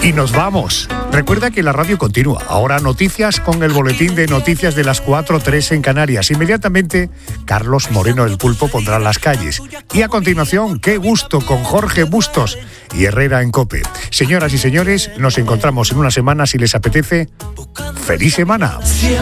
Y nos vamos. Recuerda que la radio continúa. Ahora noticias con el boletín de noticias de las 4:03 en Canarias. Inmediatamente, Carlos Moreno el Pulpo pondrá las calles. Y a continuación, Qué Gusto con Jorge Bustos y Herrera en COPE. Señoras y señores, nos encontramos en una semana si les apetece. ¡Feliz semana!